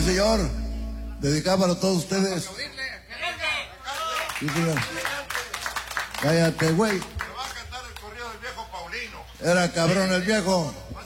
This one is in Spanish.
señor. Dedicado para todos ustedes. Sí, señor. Cállate, güey. Me va a cantar el corrido del viejo Paulino. Era cabrón el viejo.